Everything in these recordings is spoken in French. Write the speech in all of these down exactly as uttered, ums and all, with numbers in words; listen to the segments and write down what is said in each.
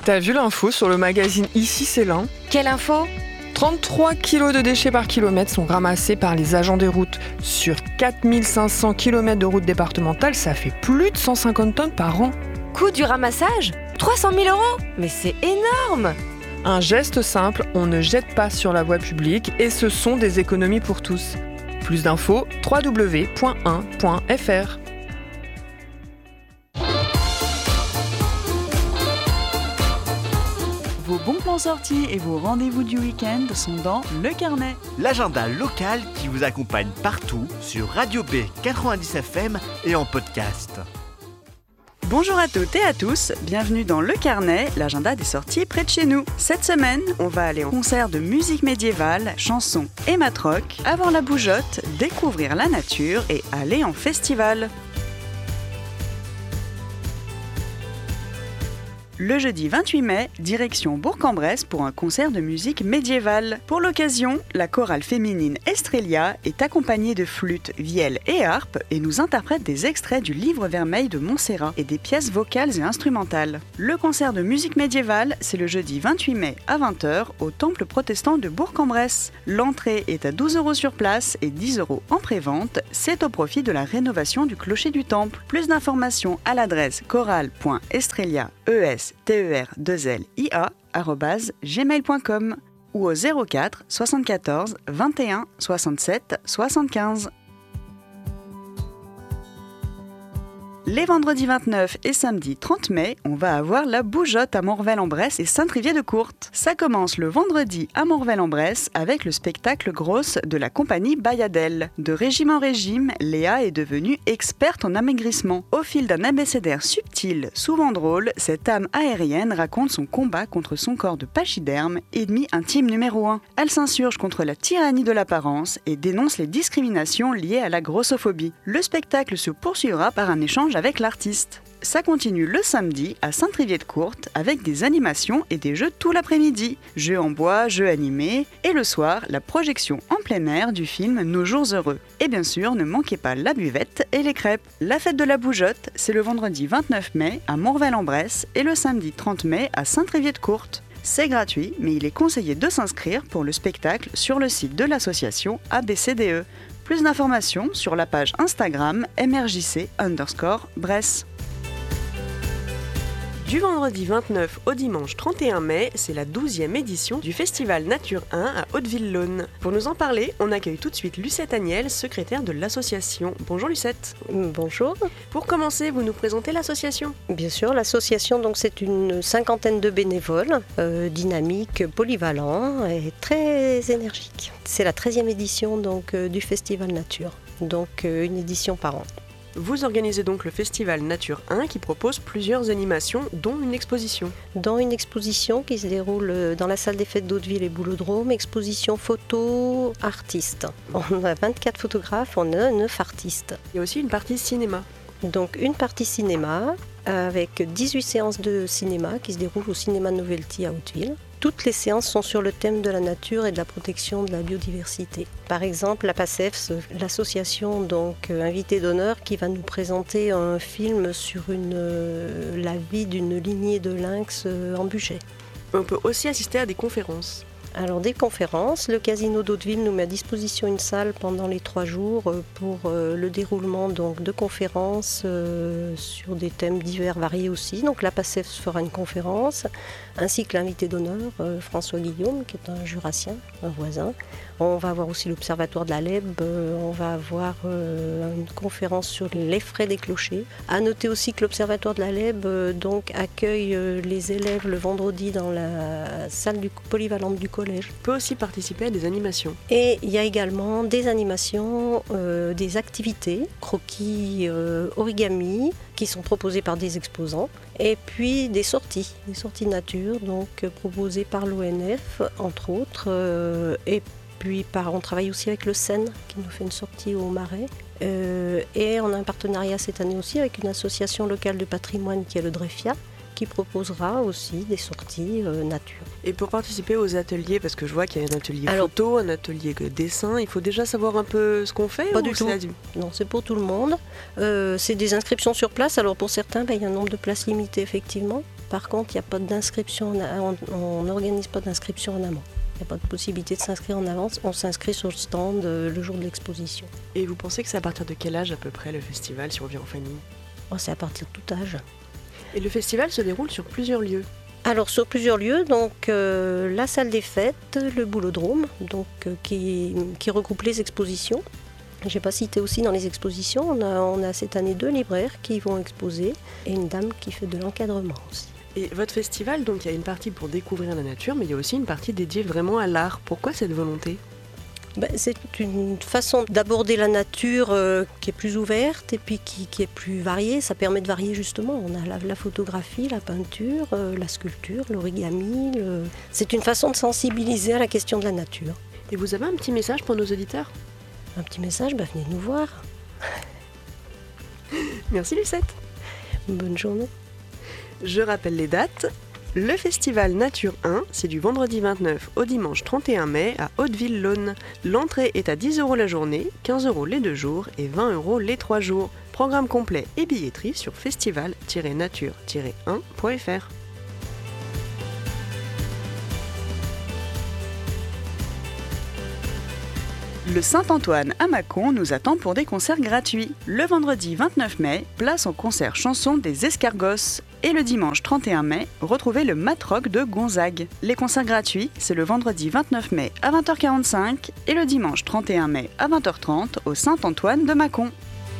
T'as vu l'info sur le magazine Ici c'est l'Ain ? Quelle info ? trente-trois kilos de déchets par kilomètre sont ramassés par les agents des routes. Sur quatre mille cinq cents kilomètres de routes départementales, ça fait plus de cent cinquante tonnes par an. Coût du ramassage ? trois cent mille euros ? Mais c'est énorme ! Un geste simple, on ne jette pas sur la voie publique et ce sont des économies pour tous. Plus d'infos, w w w point un point f r. Vos bons plans sortis et vos rendez-vous du week-end sont dans Le Carnet. L'agenda local qui vous accompagne partout sur Radio B quatre-vingt-dix F M et en podcast. Bonjour à toutes et à tous, bienvenue dans Le Carnet, l'agenda des sorties près de chez nous. Cette semaine, on va aller au concert de musique médiévale, chansons et matrock, avoir la bougeotte, découvrir la nature et aller en festival. Le jeudi vingt-huit mai, direction Bourg-en-Bresse pour un concert de musique médiévale. Pour l'occasion, la chorale féminine Estrella est accompagnée de flûtes, vielles et harpes et nous interprète des extraits du livre vermeil de Montserrat et des pièces vocales et instrumentales. Le concert de musique médiévale, c'est le jeudi vingt-huit mai à vingt heures au temple protestant de Bourg-en-Bresse. L'entrée est à douze euros sur place et dix euros en prévente. C'est au profit de la rénovation du clocher du temple. Plus d'informations à l'adresse chorale point estrella e s T E R deux L I A arobase gmail point com ou au zéro quatre soixante-quatorze vingt et un soixante-sept soixante-quinze. Les vendredis vingt-neuf et samedi trente mai, on va avoir la bougeotte à Morvel-en-Bresse et Saint-Trivier-de-Courte. Ça commence le vendredi à Morvel-en-Bresse avec le spectacle Grosse de la compagnie Bayadelle. De régime en régime, Léa est devenue experte en amaigrissement. Au fil d'un abécédaire subtil, souvent drôle, cette âme aérienne raconte son combat contre son corps de pachyderme, ennemi intime numéro un. Elle s'insurge contre la tyrannie de l'apparence et dénonce les discriminations liées à la grossophobie. Le spectacle se poursuivra par un échange avec l'artiste. Ça continue le samedi à Saint-Trivier-de-Courte avec des animations et des jeux tout l'après-midi. Jeux en bois, jeux animés et le soir, la projection en plein air du film Nos jours heureux. Et bien sûr, ne manquez pas la buvette et les crêpes. La fête de la bougeotte, c'est le vendredi vingt-neuf mai à Morvel-en-Bresse et le samedi trente mai à Saint-Trivier-de-Courte. C'est gratuit, mais il est conseillé de s'inscrire pour le spectacle sur le site de l'association A B C D E. Plus d'informations sur la page Instagram M R J C underscore Bresse. Du vendredi vingt-neuf au dimanche trente et un mai, c'est la douzième édition du Festival Nature un à Hauteville-Laune. Pour nous en parler, on accueille tout de suite Lucette Agnel, secrétaire de l'association. Bonjour Lucette. Bonjour. Pour commencer, vous nous présentez l'association ? Bien sûr, l'association, donc, c'est une cinquantaine de bénévoles, euh, dynamiques, polyvalents et très énergiques. C'est la treizième édition donc, euh, du Festival Nature, donc euh, une édition par an. Vous organisez donc le Festival Nature un qui propose plusieurs animations, dont une exposition. Dans une exposition qui se déroule dans la salle des fêtes d'Hauteville et Boulodrome, exposition photo artistes. On a vingt-quatre photographes, on a neuf artistes. Il y a aussi une partie cinéma. Donc une partie cinéma avec dix-huit séances de cinéma qui se déroulent au cinéma Novelty à Hauteville. Toutes les séances sont sur le thème de la nature et de la protection de la biodiversité. Par exemple, la PACEF, l'association donc euh, invitée d'honneur, qui va nous présenter un film sur une, euh, la vie d'une lignée de lynx euh, en Bugey. On peut aussi assister à des conférences. Alors des conférences, le Casino d'Hauteville nous met à disposition une salle pendant les trois jours pour euh, le déroulement donc, de conférences euh, sur des thèmes divers variés aussi. Donc la PACEF fera une conférence, ainsi que l'invité d'honneur, euh, François Guillaume, qui est un jurassien, un voisin. On va avoir aussi l'Observatoire de la Lèbe, euh, on va avoir euh, une conférence sur les frais des clochers. À noter aussi que l'Observatoire de la Lèbe euh, donc, accueille euh, les élèves le vendredi dans la salle du, polyvalente du collège. On peut aussi participer à des animations. Et il y a également des animations, euh, des activités, croquis, euh, origami, qui sont proposées par des exposants. Et puis des sorties, des sorties nature, donc euh, proposées par l'O N F, entre autres, euh, et puis par, on travaille aussi avec le S E N qui nous fait une sortie au Marais. Euh, et on a un partenariat cette année aussi avec une association locale de patrimoine qui est le Drefia, qui proposera aussi des sorties euh, nature. Et pour participer aux ateliers, parce que je vois qu'il y a un atelier Alors, photo, un atelier dessin, il faut déjà savoir un peu ce qu'on fait? Pas ou du tout. C'est... Non, c'est pour tout le monde. Euh, c'est des inscriptions sur place. Alors pour certains, ben, il y a un nombre de places limité effectivement. Par contre, il n'y a pas d'inscription, on n'organise pas d'inscription en amont. Il n'y a pas de possibilité de s'inscrire en avance, on s'inscrit sur le stand euh, le jour de l'exposition. Et vous pensez que c'est à partir de quel âge à peu près le festival si on vient en famille ? Oh, c'est à partir de tout âge. Et le festival se déroule sur plusieurs lieux. Alors sur plusieurs lieux, donc euh, la salle des fêtes, le boulodrome, donc, euh, qui, qui regroupe les expositions. Je n'ai pas cité aussi dans les expositions, on a, on a cette année deux libraires qui vont exposer et une dame qui fait de l'encadrement aussi. Et votre festival, donc il y a une partie pour découvrir la nature, mais il y a aussi une partie dédiée vraiment à l'art. Pourquoi cette volonté ? Ben, c'est une façon d'aborder la nature euh, qui est plus ouverte et puis qui, qui est plus variée. Ça permet de varier justement. On a la, la photographie, la peinture, euh, la sculpture, l'origami. Le... C'est une façon de sensibiliser à la question de la nature. Et vous avez un petit message pour nos auditeurs ? Un petit message, ben, venez nous voir. Merci Lucette. Bonne journée. Je rappelle les dates. Le festival Nature un, c'est du vendredi vingt-neuf au dimanche trente et un mai à Hauteville-Laune. L'entrée est à dix euros la journée, quinze euros les deux jours et vingt euros les trois jours. Programme complet et billetterie sur festival tiret nature tiret un point f r. Le Saint-Antoine à Mâcon nous attend pour des concerts gratuits. Le vendredi vingt-neuf mai, place au concert chanson des Escargos. Et le dimanche trente et un mai, retrouvez le Matrock de Gonzague. Les concerts gratuits, c'est le vendredi vingt-neuf mai à vingt heures quarante-cinq et le dimanche trente et un mai à vingt heures trente au Saint-Antoine de Mâcon.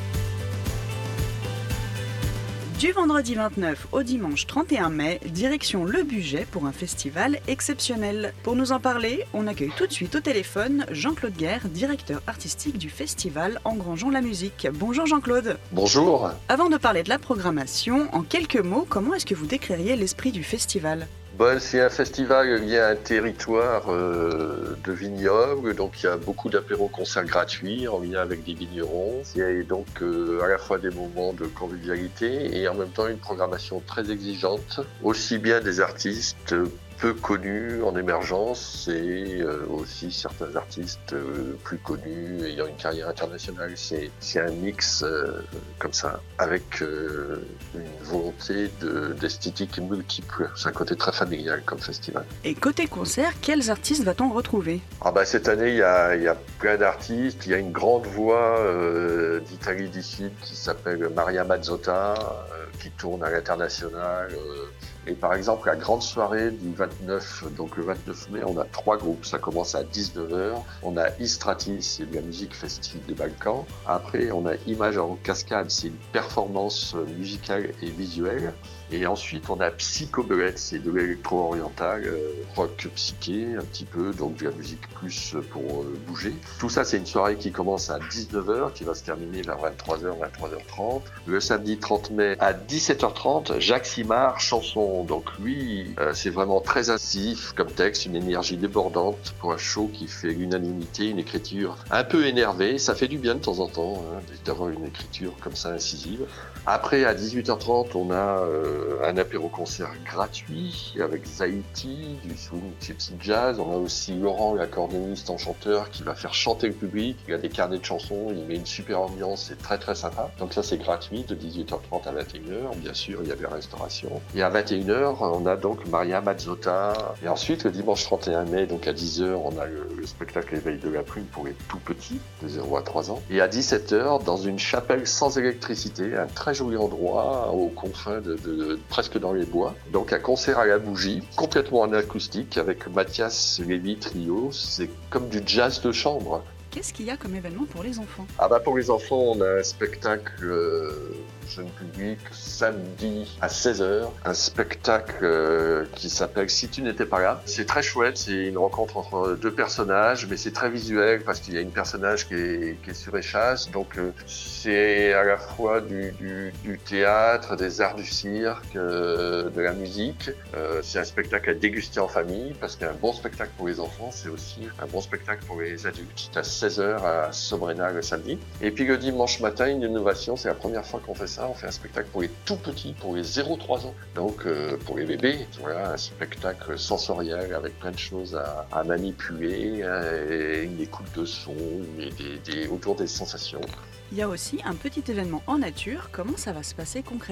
Du vendredi vingt-neuf au dimanche trente et un mai, direction Le Buget pour un festival exceptionnel. Pour nous en parler, on accueille tout de suite au téléphone Jean-Claude Guerre, directeur artistique du festival Engrangeons la musique. Bonjour Jean-Claude. Bonjour. Avant de parler de la programmation, en quelques mots, comment est-ce que vous décririez l'esprit du festival ? Bon, c'est un festival lié à un territoire euh, de vignobles, donc il y a beaucoup d'apéros-concerts gratuits en lien avec des vignerons. Il y a donc euh, à la fois des moments de convivialité et en même temps une programmation très exigeante, aussi bien des artistes peu connus en émergence et euh, aussi certains artistes euh, plus connus ayant une carrière internationale. C'est, c'est un mix euh, comme ça, avec euh, une volonté de, d'esthétique multiple. C'est un côté très familial comme festival. Et côté concert, quels artistes va-t-on retrouver ? Ah bah, cette année, il y a, il y a plein d'artistes. Il y a une grande voix euh, d'Italie du Sud qui s'appelle Maria Mazzotta, euh, qui tourne à l'international. Euh, Et par exemple, la grande soirée du vingt-neuf, donc le vingt-neuf mai, on a trois groupes. Ça commence à dix-neuf heures. On a Istrati, c'est de la musique festive des Balkans. Après, on a Images en cascade, c'est une performance musicale et visuelle. Et ensuite, on a Psychobelette, c'est de l'électro-oriental, euh, rock psyché un petit peu, donc de la musique plus pour euh, bouger. Tout ça, c'est une soirée qui commence à dix-neuf heures, qui va se terminer vers vingt-trois heures, vingt-trois heures trente. Le samedi trente mai à dix-sept heures trente, Jacques Simard, chanson. Donc lui, euh, c'est vraiment très incisif comme texte, une énergie débordante pour un show qui fait l'unanimité, une écriture un peu énervée. Ça fait du bien de temps en temps hein, d'avoir une écriture comme ça incisive. Après, à dix-huit heures trente, on a euh, un apéro-concert gratuit avec Zaïti, du swing gypsy jazz. On a aussi Laurent, l'accordéoniste enchanteur, qui va faire chanter le public. Il a des carnets de chansons, il met une super ambiance, c'est très très sympa. Donc ça, c'est gratuit de dix-huit heures trente à vingt et une heures. Bien sûr, il y a la restauration. Et à vingt et une heures, on a donc Maria Mazzotta. Et ensuite, le dimanche trente et un mai, donc à dix heures, on a le, le spectacle Éveil de la plume pour les tout petits, de zéro à trois ans. Et à dix-sept heures, dans une chapelle sans électricité, un très joli endroit aux confins de, de, de presque dans les bois. Donc un concert à la bougie, complètement en acoustique, avec Mathias Lévy Trio. C'est comme du jazz de chambre. Qu'est-ce qu'il y a comme événement pour les enfants ? Ah bah pour les enfants, on a un spectacle euh, jeune public samedi à seize heures, un spectacle euh, qui s'appelle Si tu n'étais pas là. C'est très chouette, c'est une rencontre entre deux personnages, mais c'est très visuel parce qu'il y a une personnage qui est, qui est sur échasse, donc euh, c'est à la fois du, du, du théâtre, des arts du cirque, euh, de la musique. Euh, c'est un spectacle à déguster en famille parce qu'un bon spectacle pour les enfants, c'est aussi un bon spectacle pour les adultes. C'est à seize heures à Sobrena le samedi. Et puis le dimanche matin, une innovation, c'est la première fois qu'on fait ça. On fait un spectacle pour les tout petits, pour les zéro à trois ans. Donc euh, pour les bébés, voilà, un spectacle sensoriel avec plein de choses à, à manipuler, hein, et une écoute de son, et des, des, autour des sensations. Il y a aussi un petit événement en nature. Comment ça va se passer concrètement ?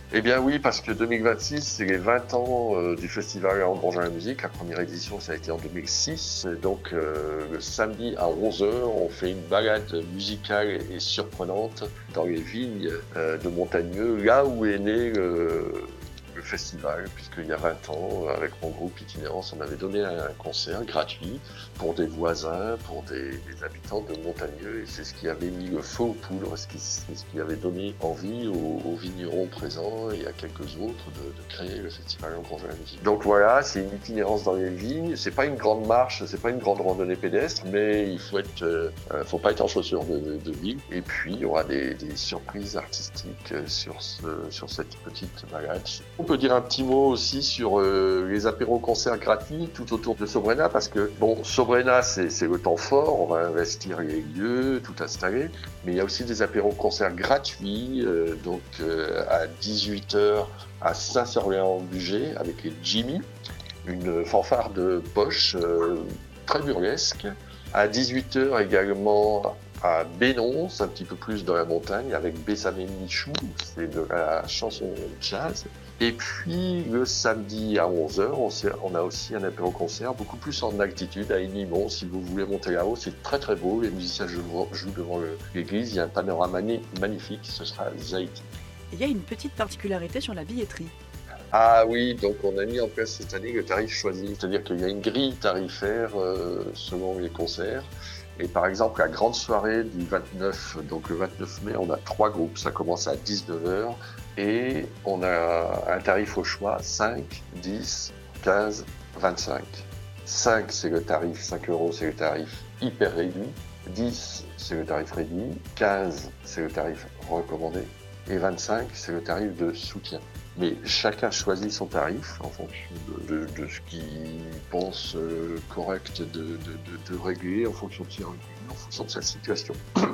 Eh bien oui, parce que deux mille vingt-six, c'est les vingt ans euh, du festival Engrangent la musique. La première édition, ça a été en deux mille six. Et donc euh, le samedi à onze heures, on fait une balade musicale et surprenante dans les vignes euh, de Montagneux, là où est né le, le festival, puisqu'il y a vingt ans, avec mon groupe Itinérance, on avait donné un concert gratuit pour des voisins, pour des, des habitants de Montagneux, et c'est ce qui avait mis le feu aux poudres, ce qui, c'est ce qui avait donné envie aux, aux vignerons présents et à quelques autres de, de créer le festival Engrangent la musique. Donc voilà, c'est une itinérance dans les vignes, c'est pas une grande marche, c'est pas une grande randonnée pédestre, mais il faut être, euh, faut pas être en chaussures de, de, de ville, et puis il y aura des, des surprises artistiques sur, ce, sur cette petite balade. On peut dire un petit mot aussi sur euh, les apéros-concerts gratuits tout autour de Sobrena, parce que, bon, Sobrena, c'est, c'est le temps fort, on va investir les lieux, tout installer, mais il y a aussi des apéros-concerts gratuits, euh, donc euh, à dix-huit heures à Saint-Syrléen-en-Bugey, avec les Jimmy, une fanfare de poche euh, très burlesque. À dix-huit heures également à Bénon, un petit peu plus dans la montagne, avec Bessamé Michou, c'est de la chanson jazz. Et puis le samedi à onze heures, on, on a aussi un apéro-concert beaucoup plus en altitude, à Enimont. Si vous voulez monter là-haut, c'est très très beau, les musiciens jouent, jouent devant le, l'église, il y a un panorama magnifique, ce sera Zaïti. Il y a une petite particularité sur la billetterie. Ah oui, donc on a mis en place cette année le tarif choisi, c'est-à-dire qu'il y a une grille tarifaire euh, selon les concerts. Et par exemple, la grande soirée du vingt-neuf, donc le vingt-neuf mai, on a trois groupes, ça commence à dix-neuf heures et on a un tarif au choix, cinq, dix, quinze, vingt-cinq. cinq, c'est le tarif, cinq euros, c'est le tarif hyper réduit. dix, c'est le tarif réduit. quinze, c'est le tarif recommandé. Et vingt-cinq, c'est le tarif de soutien. Mais chacun choisit son tarif en fonction de, de, de ce qu'il pense euh, correct de, de, de, de régler, en fonction de ses revenus, en fonction de sa situation.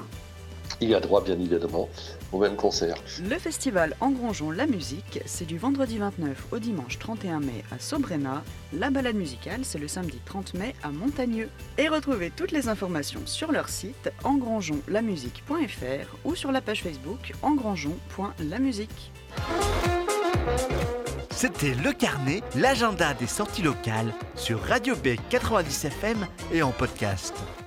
Il a droit, bien évidemment, au même concert. Le festival Engrangeons la musique, c'est du vendredi vingt-neuf au dimanche trente et un mai à Sobrena. La balade musicale, c'est le samedi trente mai à Montagneux. Et retrouvez toutes les informations sur leur site engrangeons la musique point f r ou sur la page Facebook engrangeons point la musique. C'était Le Carnet, l'agenda des sorties locales sur Radio B quatre-vingt-dix F M et en podcast.